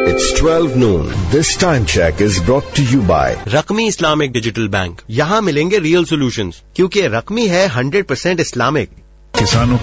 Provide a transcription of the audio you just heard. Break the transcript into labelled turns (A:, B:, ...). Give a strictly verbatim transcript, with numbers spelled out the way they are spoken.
A: It's twelve noon. This time check is brought to you by
B: रकमी Islamic digital bank. यहाँ मिलेंगे real solutions क्योंकि रकमी है hundred percent Islamic.
C: किसानों